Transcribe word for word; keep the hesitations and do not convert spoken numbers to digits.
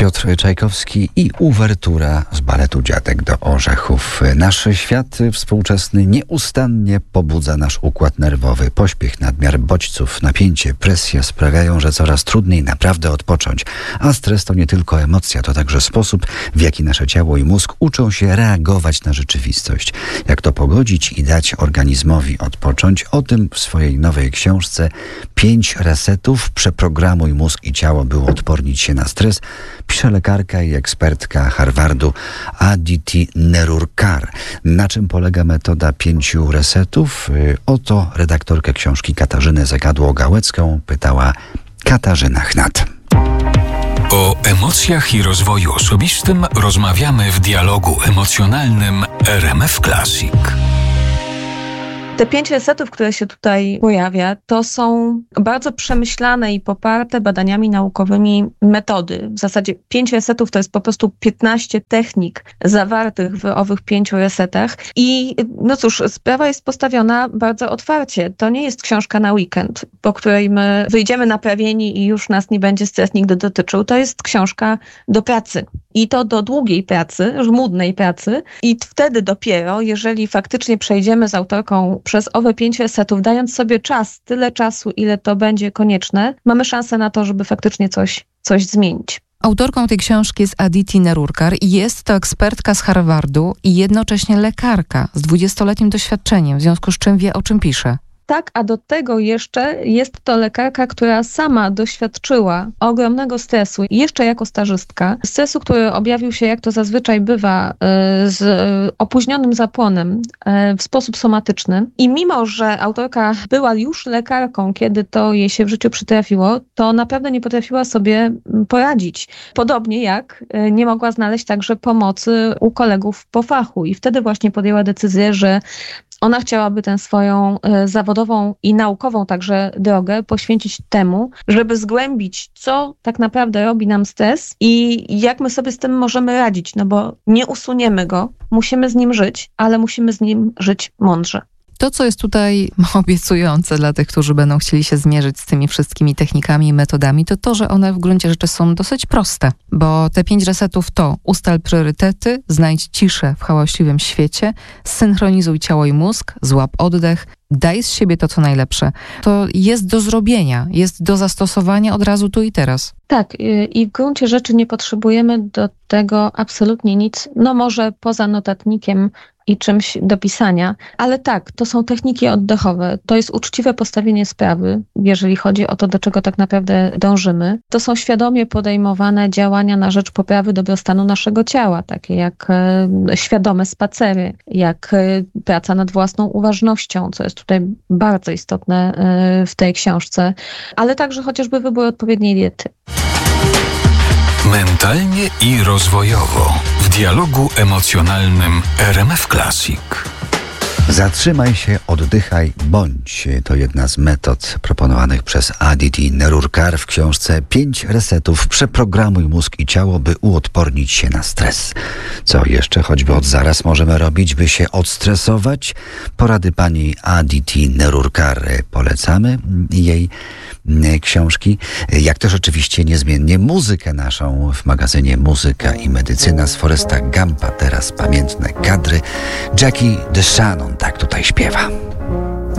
Piotr Czajkowski i uwertura z baletu Dziadek do orzechów. Nasz świat współczesny nieustannie pobudza nasz układ nerwowy. Pośpiech, nadmiar bodźców, napięcie, presja sprawiają, że coraz trudniej naprawdę odpocząć. A stres to nie tylko emocja, to także sposób, w jaki nasze ciało i mózg uczą się reagować na rzeczywistość. Jak to pogodzić i dać organizmowi odpocząć? O tym w swojej nowej książce Pięć resetów. Przeprogramuj mózg i ciało, by uodpornić się na stres, pisze lekarka i ekspertka Harvardu Aditi Nerurkar. Na czym polega metoda pięciu resetów? O to redaktorkę książki Katarzynę Zagadło-Gałecką pytała Katarzyna Chnat. O emocjach i rozwoju osobistym rozmawiamy w dialogu emocjonalnym R M F Classic. Te pięć resetów, które się tutaj pojawia, to są bardzo przemyślane i poparte badaniami naukowymi metody. W zasadzie pięć resetów to jest po prostu piętnaście technik zawartych w owych pięciu resetach. I no cóż, sprawa jest postawiona bardzo otwarcie. To nie jest książka na weekend, po której my wyjdziemy naprawieni i już nas nie będzie stres nigdy dotyczył. To jest książka do pracy. I to do długiej pracy, żmudnej pracy. I wtedy dopiero, jeżeli faktycznie przejdziemy z autorką przez owe pięć resetów, dając sobie czas, tyle czasu, ile to będzie konieczne, mamy szansę na to, żeby faktycznie coś, coś zmienić. Autorką tej książki jest Aditi Nerurkar i jest to ekspertka z Harvardu i jednocześnie lekarka z dwudziestoletnim doświadczeniem, w związku z czym wie, o czym pisze. Tak, a do tego jeszcze jest to lekarka, która sama doświadczyła ogromnego stresu, jeszcze jako stażystka. Stresu, który objawił się, jak to zazwyczaj bywa, z opóźnionym zapłonem w sposób somatyczny. I mimo, że autorka była już lekarką, kiedy to jej się w życiu przytrafiło, to naprawdę nie potrafiła sobie poradzić. Podobnie jak nie mogła znaleźć także pomocy u kolegów po fachu. I wtedy właśnie podjęła decyzję, że ona chciałaby tę swoją e, zawodową i naukową także drogę poświęcić temu, żeby zgłębić, co tak naprawdę robi nam stres i jak my sobie z tym możemy radzić, no bo nie usuniemy go, musimy z nim żyć, ale musimy z nim żyć mądrze. To, co jest tutaj obiecujące dla tych, którzy będą chcieli się zmierzyć z tymi wszystkimi technikami i metodami, to to, że one w gruncie rzeczy są dosyć proste, bo te pięć resetów to ustal priorytety, znajdź ciszę w hałaśliwym świecie, zsynchronizuj ciało i mózg, złap oddech, daj z siebie to, co najlepsze. To jest do zrobienia, jest do zastosowania od razu tu i teraz. Tak, i w gruncie rzeczy nie potrzebujemy do tego absolutnie nic, no może poza notatnikiem i czymś do pisania, ale tak, to są techniki oddechowe, to jest uczciwe postawienie sprawy, jeżeli chodzi o to, do czego tak naprawdę dążymy. To są świadomie podejmowane działania na rzecz poprawy dobrostanu naszego ciała, takie jak e, świadome spacery, jak e, praca nad własną uważnością, co jest tutaj bardzo istotne e, w tej książce, ale także chociażby wybór odpowiedniej diety. Mentalnie i rozwojowo w dialogu emocjonalnym R M F Classic. Zatrzymaj się, oddychaj, bądź. To jedna z metod proponowanych przez Aditi Nerurkar w książce Pięć resetów. Przeprogramuj mózg i ciało, by uodpornić się na stres. Co jeszcze choćby od zaraz możemy robić, by się odstresować? Porady pani Aditi Nerurkar polecamy. Jej książki, jak też oczywiście niezmiennie muzykę naszą w magazynie Muzyka i Medycyna z Foresta Gumpa. Teraz pamiętne kadry. Jackie DeShannon tak tutaj śpiewa.